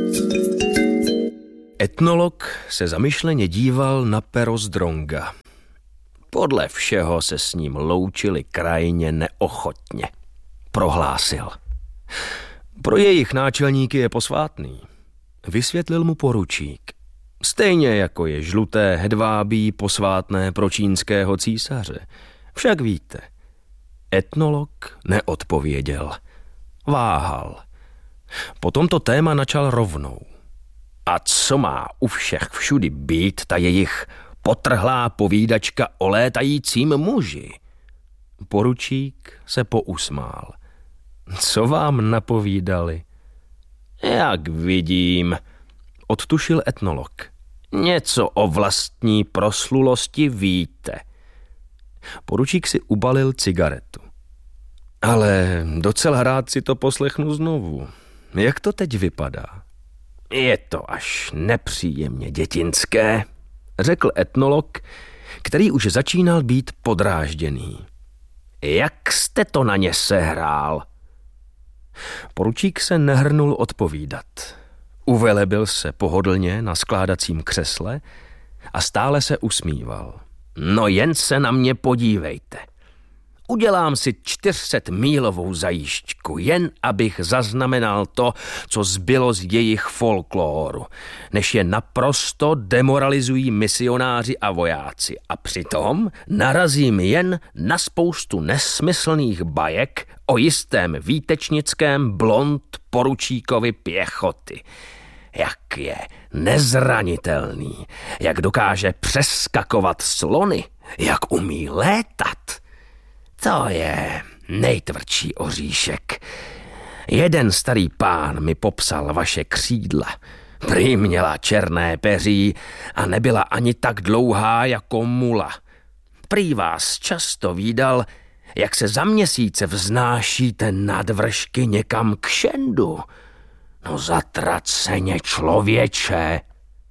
Etnolog se zamyšleně díval na pero z dronga. Podle všeho se s ním loučili krajně neochotně. Prohlásil. Pro jejich náčelníky je posvátný. Vysvětlil mu poručík. Stejně jako je žluté hedvábí posvátné pro čínského císaře. Však víte. Etnolog neodpověděl. Váhal. Potom to téma načal rovnou. A co má u všech všudy být ta jejich potrhlá povídačka o létajícím muži? Poručík se pousmál. Co vám napovídali? Jak vidím, odtušil etnolog. Něco o vlastní proslulosti víte. Poručík si ubalil cigaretu. Ale docela rád si to poslechnu znovu. Jak to teď vypadá? Je to až nepříjemně dětinské, řekl etnolog, který už začínal být podrážděný. Jak jste to na ně sehrál? Poručík se nehrnul odpovídat. Uvelebil se pohodlně na skládacím křesle a stále se usmíval. No jen se na mě podívejte. Udělám si 400mílovou zajížďku, jen abych zaznamenal to, co zbylo z jejich folklóru, než je naprosto demoralizují misionáři a vojáci. A přitom narazím jen na spoustu nesmyslných bajek o jistém výtečnickém blond poručíkovi pěchoty. Jak je nezranitelný, jak dokáže přeskakovat slony, jak umí létat. To je nejtvrdší oříšek. Jeden starý pán mi popsal vaše křídla. Prý měla černé peří a nebyla ani tak dlouhá jako mula. Prý vás často vídal, jak se za měsíce vznášíte nad vršky někam k šendu. No zatraceně, člověče.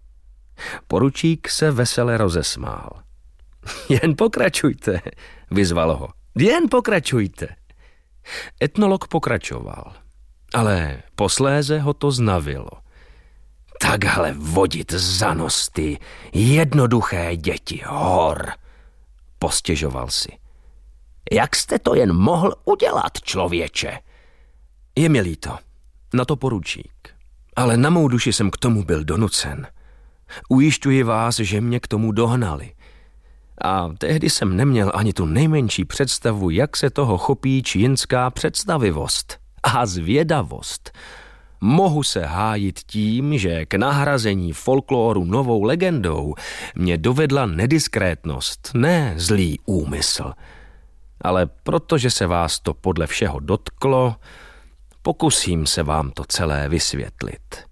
Poručík se vesele rozesmál. Jen pokračujte, vyzval ho. Jen pokračujte. Etnolog pokračoval, ale posléze ho to znavilo. Takhle vodit za nos ty jednoduché děti hor, postěžoval si. Jak jste to jen mohl udělat, člověče? Je mi líto, na to poručík, ale na mou duši jsem k tomu byl donucen. Ujišťuji vás, že mě k tomu dohnali. A tehdy jsem neměl ani tu nejmenší představu, jak se toho chopí čínská představivost a zvědavost. Mohu se hájit tím, že k nahrazení folkloru novou legendou mě dovedla nediskrétnost, ne zlý úmysl. Ale protože se vás to podle všeho dotklo, pokusím se vám to celé vysvětlit.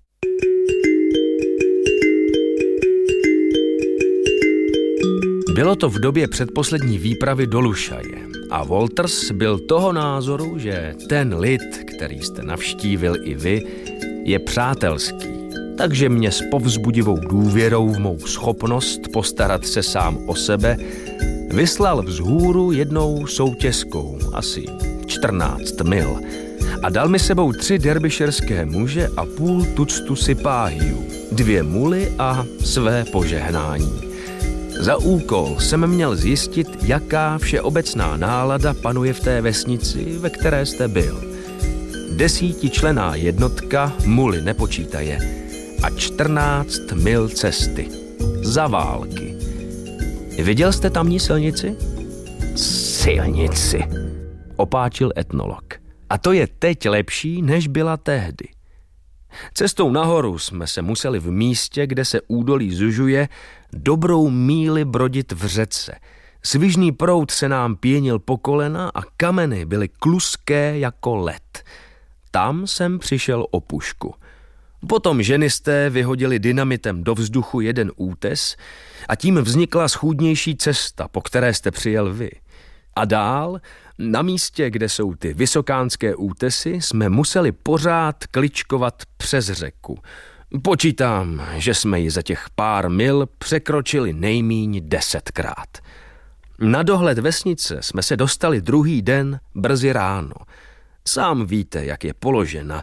Bylo to v době předposlední výpravy do Lušaje a Walters byl toho názoru, že ten lid, který jste navštívil i vy, je přátelský, takže mě s povzbudivou důvěrou v mou schopnost postarat se sám o sebe vyslal vzhůru jednou soutězkou, asi 14 mil, a dal mi sebou 3 derbyšerské muže a půl tuctu sipáhiů, 2 muly a své požehnání. Za úkol jsem měl zjistit, jaká všeobecná nálada panuje v té vesnici, ve které jste byl. 10členná jednotka, muly nepočítaje, a 14 mil cesty. Za války. Viděl jste tamní silnici? Silnici, opáčil etnolog. A to je teď lepší, než byla tehdy. Cestou nahoru jsme se museli v místě, kde se údolí zužuje, dobrou míli brodit v řece. Svižný proud se nám pěnil po kolena a kameny byly kluské jako led. Tam jsem přišel o pušku. Potom ženisté vyhodili dynamitem do vzduchu jeden útes a tím vznikla schůdnější cesta, po které jste přijel vy. A dál, na místě, kde jsou ty vysokánské útesy, jsme museli pořád kličkovat přes řeku. Počítám, že jsme ji za těch pár mil překročili nejmíň 10krát. Na dohled vesnice jsme se dostali druhý den brzy ráno. Sám víte, jak je položena.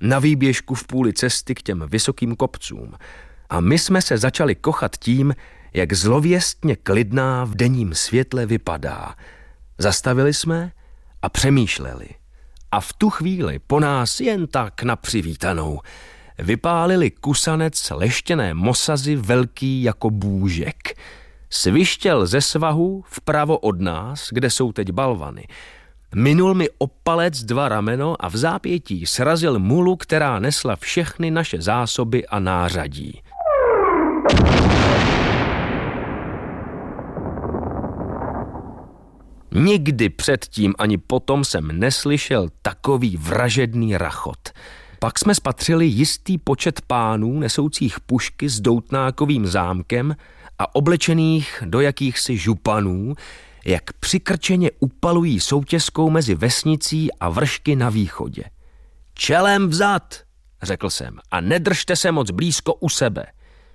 na výběžku v půli cesty k těm vysokým kopcům. A my jsme se začali kochat tím, jak zlověstně klidná v denním světle vypadá. Zastavili jsme a přemýšleli. A v tu chvíli po nás jen tak na přivítanou vypálili kusanec leštěné mosazy velký jako bůžek. Svištěl ze svahu vpravo od nás, kde jsou teď balvany. Minul mi o palec 2 rameno a v zápětí srazil mulu, která nesla všechny naše zásoby a nářadí. Nikdy předtím ani potom jsem neslyšel takový vražedný rachot. Pak jsme spatřili jistý počet pánů nesoucích pušky s doutnákovým zámkem a oblečených do jakýchsi županů, jak přikrčeně upalují soutěskou mezi vesnicí a vršky na východě. Čelem vzad, řekl jsem, a nedržte se moc blízko u sebe.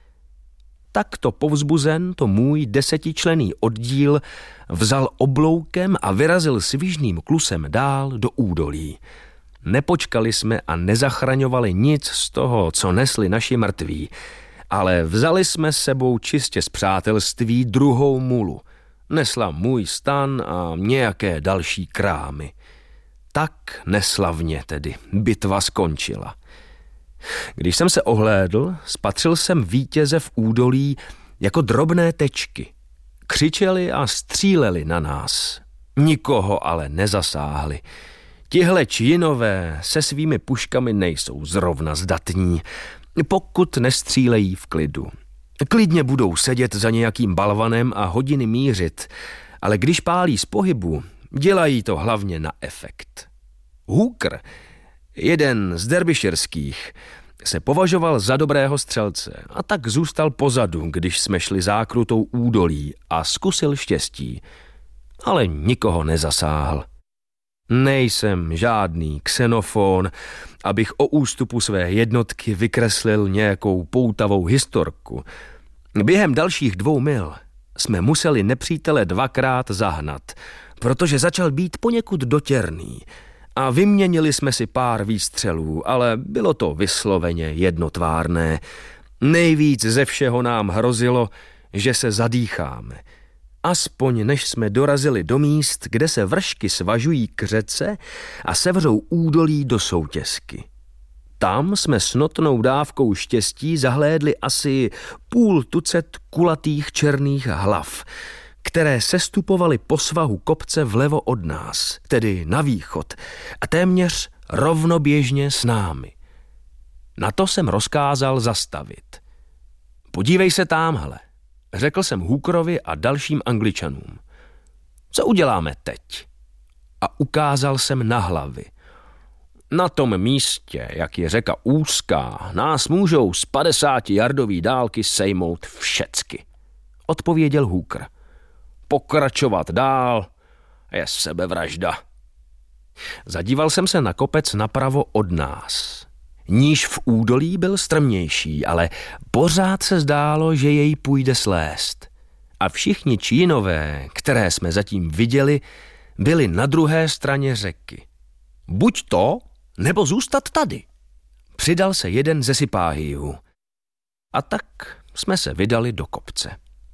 Takto povzbuzen to můj 10členný oddíl vzal obloukem a vyrazil svižným klusem dál do údolí. Nepočkali jsme a nezachraňovali nic z toho, co nesli naši mrtví, ale vzali jsme s sebou čistě z přátelství druhou mulu. Nesla můj stan a nějaké další krámy. Tak neslavně tedy bitva skončila. Když jsem se ohlédl, spatřil jsem vítěze v údolí jako drobné tečky. Křičeli a stříleli na nás. Nikoho ale nezasáhli. Tihle činové se svými puškami nejsou zrovna zdatní, pokud nestřílejí v klidu. Klidně budou sedět za nějakým balvanem a hodiny mířit, ale když pálí z pohybu, dělají to hlavně na efekt. Hooker, jeden z derbyširských, se považoval za dobrého střelce a tak zůstal pozadu, když jsme šli zákrutou údolí a zkusil štěstí, ale nikoho nezasáhl. Nejsem žádný xenofon, abych o ústupu své jednotky vykreslil nějakou poutavou historku. Během dalších 2 mil jsme museli nepřítele 2krát zahnat, protože začal být poněkud dotěrný a vyměnili jsme si pár výstřelů, ale bylo to vysloveně jednotvárné. Nejvíc ze všeho nám hrozilo, že se zadýcháme. Aspoň než jsme dorazili do míst, kde se vršky svažují k řece a sevřou údolí do soutěsky. Tam jsme s notnou dávkou štěstí zahlédli asi 50 tucet kulatých černých hlav, které sestupovaly po svahu kopce vlevo od nás, tedy na východ, a téměř rovnoběžně s námi. Na to jsem rozkázal zastavit. Podívej se támhle, řekl jsem Hookerovi a dalším Angličanům. Co uděláme teď? A ukázal jsem na hlavy. Na tom místě, jak je řeka úzká, nás můžou z 50-jardové dálky sejmout všecky, odpověděl Hooker. Pokračovat dál je sebevražda. Zadíval jsem se na kopec napravo od nás. Níž v údolí byl strmější, ale pořád se zdálo, že jej půjde slést. A všichni čínové, které jsme zatím viděli, byli na druhé straně řeky. Buď to, nebo zůstat tady. Přidal se jeden ze sipáhijů. A tak jsme se vydali do kopce.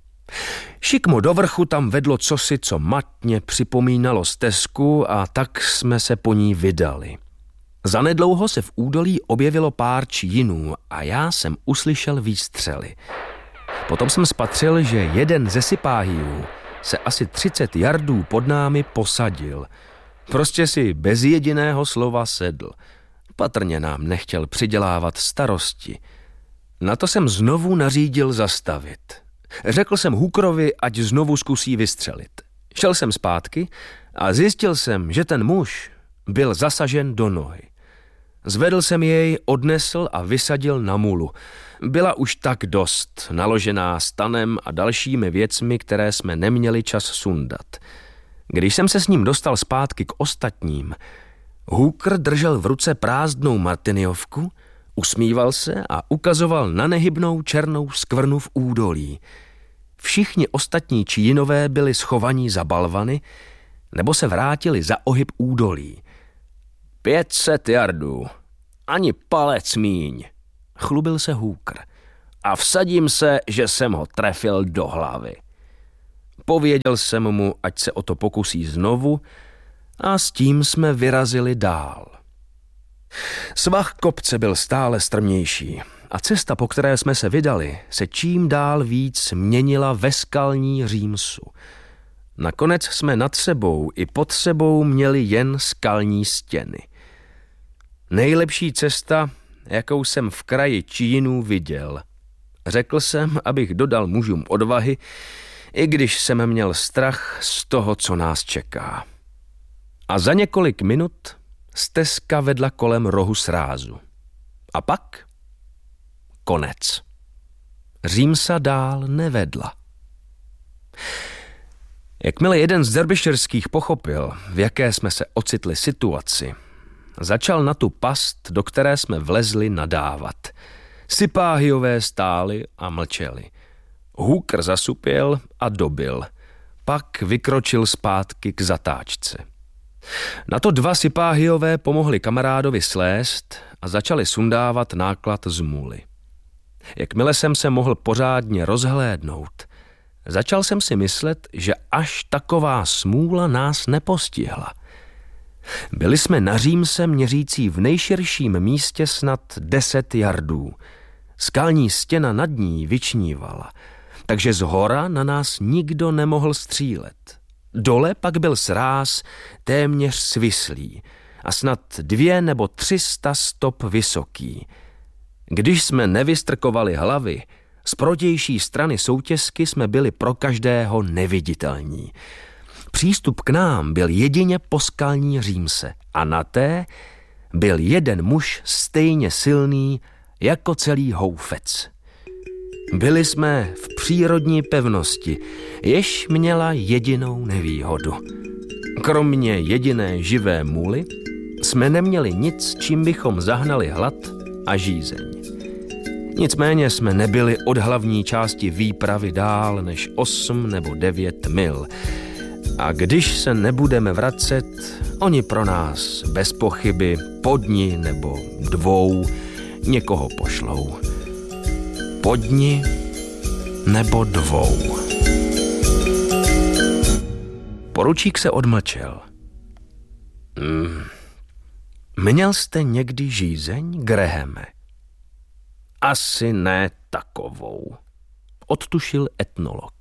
Šikmo do vrchu tam vedlo cosi, co matně připomínalo stezku, a tak jsme se po ní vydali. Zanedlouho se v údolí objevilo pár čínů a já jsem uslyšel výstřely. Potom jsem spatřil, že jeden ze sipáhijů se asi 30 jardů pod námi posadil. Prostě si bez jediného slova sedl. Patrně nám nechtěl přidělávat starosti. Na to jsem znovu nařídil zastavit. Řekl jsem Hookerovi, ať znovu zkusí vystřelit. Šel jsem zpátky a zjistil jsem, že ten muž byl zasažen do nohy. Zvedl jsem jej, odnesl a vysadil na mulu. Byla už tak dost naložená stanem a dalšími věcmi, které jsme neměli čas sundat. Když jsem se s ním dostal zpátky k ostatním, Hooker držel v ruce prázdnou martiniovku, usmíval se a ukazoval na nehybnou černou skvrnu v údolí. Všichni ostatní čínové byli schovaní za balvany nebo se vrátili za ohyb údolí. 500 jardů, ani palec míň, chlubil se Hooker. A vsadím se, že jsem ho trefil do hlavy. Pověděl jsem mu, ať se o to pokusí znovu, a s tím jsme vyrazili dál. Svah kopce byl stále strmější a cesta, po které jsme se vydali, se čím dál víc měnila ve skalní římsu. Nakonec jsme nad sebou i pod sebou měli jen skalní stěny. Nejlepší cesta, jakou jsem v kraji Čínů viděl. Řekl jsem, abych dodal mužům odvahy, i když jsem měl strach z toho, co nás čeká. A za několik minut stezka vedla kolem rohu srázu. A pak konec. Římsa dál nevedla. Jakmile jeden z derbyshirských pochopil, v jaké jsme se ocitli situaci, začal na tu past, do které jsme vlezli, nadávat. Sipáhiové stáli a mlčeli. Hooker zasupěl a dobil. Pak vykročil zpátky k zatáčce. Na to dva Sipáhiové pomohli kamarádovi slézt a začali sundávat náklad z můly. Jakmile jsem se mohl pořádně rozhlédnout, začal jsem si myslet, že až taková smůla nás nepostihla. Byli jsme na římse měřící v nejširším místě snad 10 jardů. Skalní stěna nad ní vyčnívala, takže zhora na nás nikdo nemohl střílet. Dole pak byl sráz téměř svislý a snad 200 nebo 300 stop vysoký. Když jsme nevystrkovali hlavy, z protější strany soutěsky jsme byli pro každého neviditelní. Přístup k nám byl jedině po skalní římse a na té byl jeden muž stejně silný jako celý houfec. Byli jsme v přírodní pevnosti, jež měla jedinou nevýhodu. Kromě jediné živé můly jsme neměli nic, čím bychom zahnali hlad a žízeň. Nicméně jsme nebyli od hlavní části výpravy dál než 8 nebo 9 mil. A když se nebudeme vracet, oni pro nás bez pochyby po dni nebo 2 někoho pošlou. Po dni nebo 2. Poručík se odmlčel. Měl jste někdy žízeň, Grahame? Asi ne takovou, odtušil etnolog.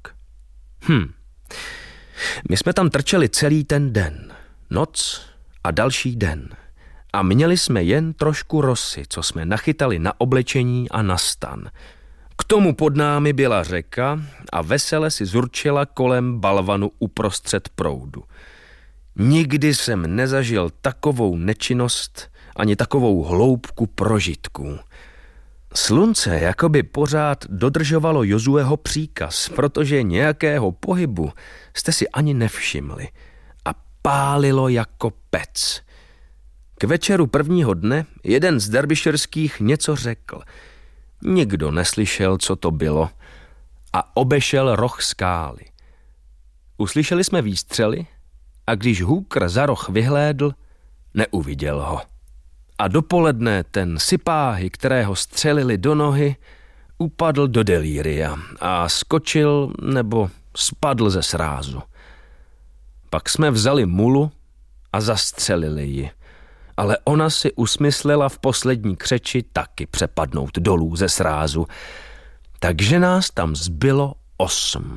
My jsme tam trčeli celý ten den, noc a další den. A měli jsme jen trošku rosy, co jsme nachytali na oblečení a na stan. K tomu pod námi byla řeka a vesele si zurčila kolem balvanu uprostřed proudu. Nikdy jsem nezažil takovou nečinnost ani takovou hloubku prožitků. Slunce jakoby pořád dodržovalo Jozueho příkaz, protože nějakého pohybu jste si ani nevšimli a pálilo jako pec. K večeru prvního dne jeden z derbyshirských něco řekl. Nikdo neslyšel, co to bylo, a obešel roh skály. Uslyšeli jsme výstřely a když Hooker za roh vyhlédl, neuviděl ho. A dopoledne ten Sipáhy, kterého střelili do nohy, upadl do delíria a skočil nebo spadl ze srázu. Pak jsme vzali mulu a zastřelili ji, ale ona si usmyslela v poslední křeči taky přepadnout dolů ze srázu, takže nás tam zbylo 8.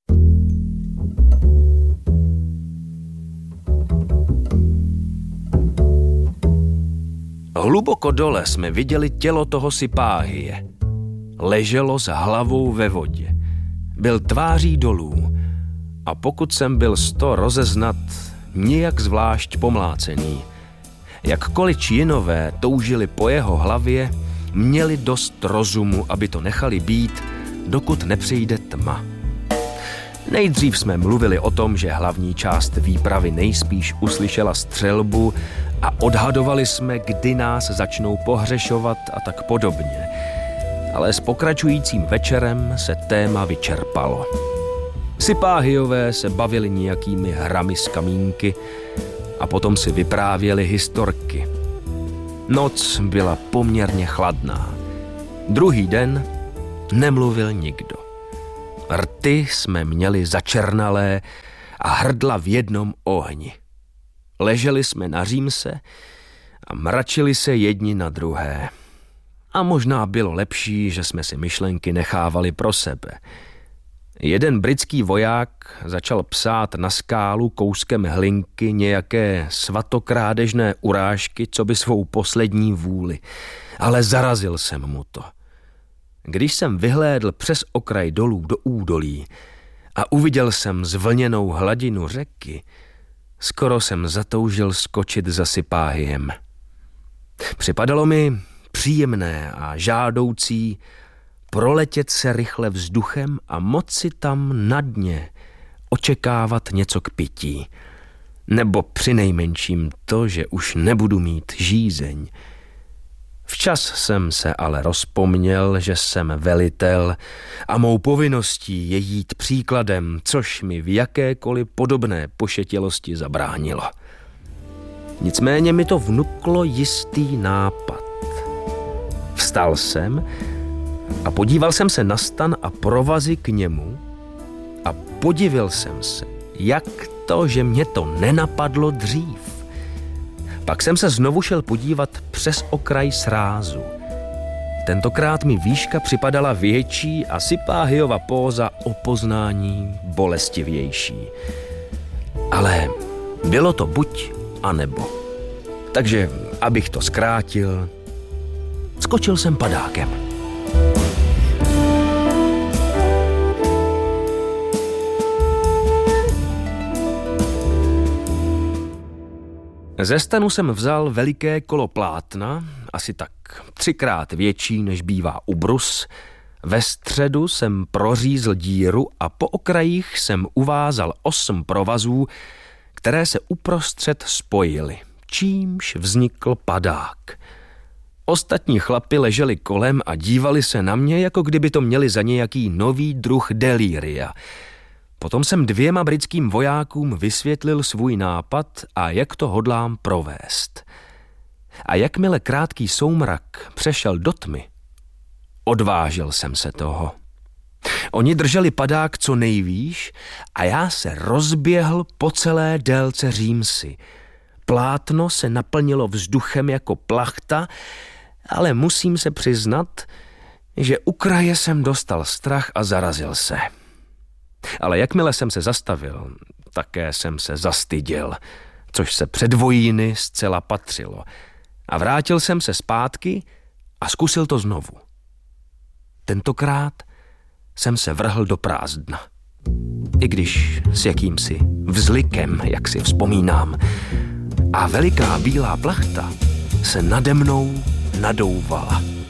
Hluboko dole jsme viděli tělo toho Sipáhie. Leželo s hlavou ve vodě. Byl tváří dolů a pokud jsem byl z toho rozeznat, nijak zvlášť pomlácený. Jakkoliv Čínové toužili po jeho hlavě, měli dost rozumu, aby to nechali být, dokud nepřijde tma. Nejdřív jsme mluvili o tom, že hlavní část výpravy nejspíš uslyšela střelbu a odhadovali jsme, kdy nás začnou pohřešovat a tak podobně. Ale s pokračujícím večerem se téma vyčerpalo. Sipáhiové se bavili nějakými hrami z kamínky a potom si vyprávěli historky. Noc byla poměrně chladná. Druhý den nemluvil nikdo. Rty jsme měli začernalé a hrdla v jednom ohni. Leželi jsme na římse a mračili se jedni na druhé. A možná bylo lepší, že jsme si myšlenky nechávali pro sebe. Jeden britský voják začal psát na skálu kouskem hlinky nějaké svatokrádežné urážky, co by svou poslední vůli. Ale zarazil jsem mu to. Když jsem vyhlédl přes okraj dolů do údolí a uviděl jsem zvlněnou hladinu řeky, skoro jsem zatoužil skočit za Sipáhiem. Připadalo mi příjemné a žádoucí proletět se rychle vzduchem a moci tam na dně očekávat něco k pití. Nebo přinejmenším to, že už nebudu mít žízeň. Včas jsem se ale rozpomněl, že jsem velitel a mou povinností je jít příkladem, což mi v jakékoliv podobné pošetělosti zabránilo. Nicméně mi to vnuklo jistý nápad. Vstal jsem a podíval jsem se na stan a provazy k němu a podivil jsem se, jak to, že mě to nenapadlo dřív. Pak jsem se znovu šel podívat přes okraj srázu. Tentokrát mi výška připadala větší a Sipáhiova póza o poznání bolestivější. Ale bylo to buď a nebo. Takže, abych to zkrátil, skočil jsem padákem. Ze stanu jsem vzal veliké kolo plátna, asi tak 3krát větší, než bývá ubrus. Ve středu jsem prořízl díru a po okrajích jsem uvázal 8 provazů, které se uprostřed spojily, čímž vznikl padák. Ostatní chlapi leželi kolem a dívali se na mě, jako kdyby to měli za nějaký nový druh delíria. Potom jsem 2 britským vojákům vysvětlil svůj nápad a jak to hodlám provést. A jakmile krátký soumrak přešel do tmy, odvážil jsem se toho. Oni drželi padák co nejvýš a já se rozběhl po celé délce římsy. Plátno se naplnilo vzduchem jako plachta, ale musím se přiznat, že u kraje jsem dostal strach a zarazil se. Ale jakmile jsem se zastavil, také jsem se zastyděl, což se před vojíny zcela patřilo. A vrátil jsem se zpátky a zkusil to znovu. Tentokrát jsem se vrhl do prázdna. I když s jakýmsi vzlikem, jak si vzpomínám. A veliká bílá plachta se nade mnou nadouvala.